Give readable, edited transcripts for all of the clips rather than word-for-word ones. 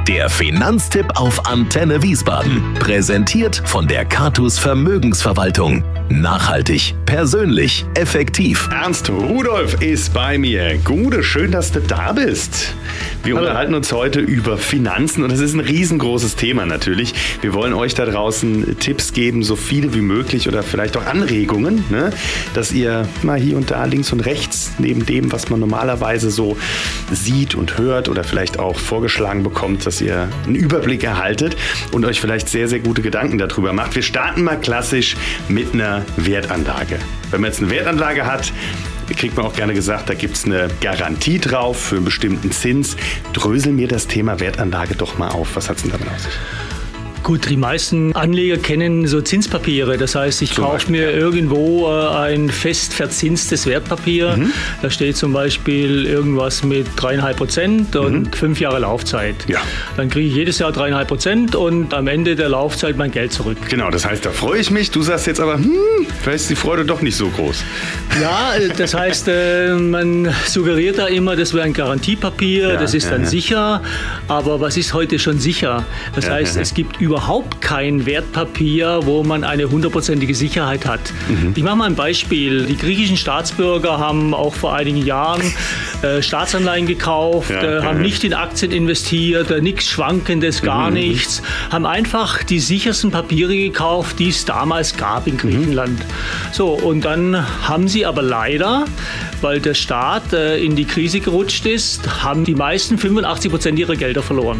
Der Finanztipp auf Antenne Wiesbaden. Präsentiert von der Catus Vermögensverwaltung. Nachhaltig, persönlich, effektiv. Ernst Rudolf ist bei mir. Gude, schön, dass du da bist. Wir unterhalten uns heute über Finanzen und das ist ein riesengroßes Thema natürlich. Wir wollen euch da draußen Tipps geben, so viele wie möglich oder vielleicht auch Anregungen, ne? Dass ihr mal hier und da links und rechts neben dem, was man normalerweise so sieht und hört oder vielleicht auch vorgeschlagen bekommt, dass ihr einen Überblick erhaltet und euch vielleicht sehr, sehr gute Gedanken darüber macht. Wir starten mal klassisch mit einer Wertanlage. Wenn man jetzt eine Wertanlage hat, kriegt man auch gerne gesagt, da gibt es eine Garantie drauf für einen bestimmten Zins. Drösel mir das Thema Wertanlage doch mal auf. Was hat es denn damit auf sich? Gut, die meisten Anleger kennen so Zinspapiere. Das heißt, ich kaufe mir irgendwo ein fest verzinstes Wertpapier. Da steht zum Beispiel irgendwas mit 3,5% und 5 Jahre Laufzeit. Ja. Dann kriege ich jedes Jahr 3,5% und am Ende der Laufzeit mein Geld zurück. Genau, das heißt, da freue ich mich. Du sagst jetzt aber, vielleicht ist die Freude doch nicht so groß. Ja, das heißt, man suggeriert da immer, das wäre ein Garantiepapier, das ist dann sicher. Aber was ist heute schon sicher? Das heißt, es gibt überhaupt kein Wertpapier, wo man eine 100%ige Sicherheit hat. Ich mache mal ein Beispiel. Die griechischen Staatsbürger haben auch vor einigen Jahren Staatsanleihen gekauft, haben nicht in Aktien investiert, nichts Schwankendes, gar nichts, haben einfach die sichersten Papiere gekauft, die es damals gab in Griechenland. So, und dann haben sie aber leider, weil der Staat in die Krise gerutscht ist, haben die meisten 85% ihrer Gelder verloren.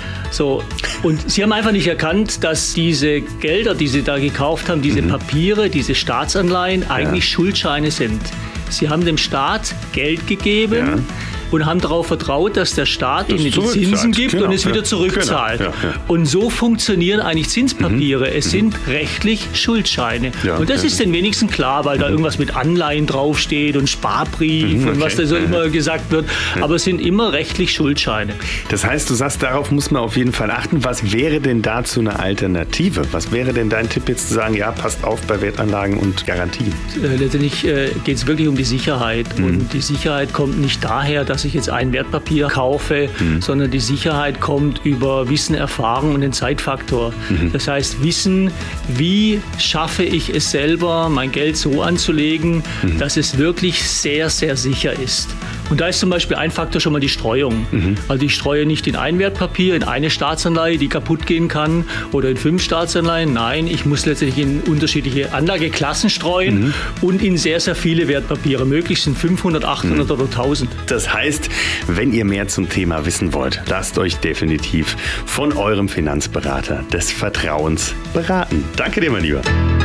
So, und sie haben einfach nicht erkannt, dass diese Gelder, die sie da gekauft haben, diese Papiere, diese Staatsanleihen eigentlich Schuldscheine sind. Sie haben dem Staat Geld gegeben und haben darauf vertraut, dass der Staat ihnen die Zinsen gibt und es wieder zurückzahlt. Und so funktionieren eigentlich Zinspapiere. Es sind rechtlich Schuldscheine. Und das ist den wenigsten klar, weil da irgendwas mit Anleihen draufsteht und Sparbrief und was da so immer gesagt wird. Aber es sind immer rechtlich Schuldscheine. Das heißt, du sagst, darauf muss man auf jeden Fall achten. Was wäre denn dazu eine Alternative? Was wäre denn dein Tipp jetzt zu sagen, ja, passt auf bei Wertanlagen und Garantien? Letztendlich geht es wirklich um die Sicherheit. Und die Sicherheit kommt nicht daher, dass ich jetzt ein Wertpapier kaufe, sondern die Sicherheit kommt über Wissen, Erfahrung und den Zeitfaktor. Das heißt, Wissen, wie schaffe ich es selber, mein Geld so anzulegen, dass es wirklich sehr, sehr sicher ist. Und da ist zum Beispiel ein Faktor schon mal die Streuung. Also ich streue nicht in ein Wertpapier, in eine Staatsanleihe, die kaputt gehen kann, oder in 5 Staatsanleihen. Nein, ich muss letztendlich in unterschiedliche Anlageklassen streuen und in sehr, sehr viele Wertpapiere. Möglichst in 500, 800 oder 1000. Das heißt, wenn ihr mehr zum Thema wissen wollt, lasst euch definitiv von eurem Finanzberater des Vertrauens beraten. Danke dir, mein Lieber.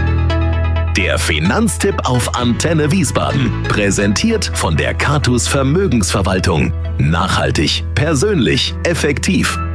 Der Finanztipp auf Antenne Wiesbaden. Präsentiert von der Catus Vermögensverwaltung. Nachhaltig, persönlich, effektiv.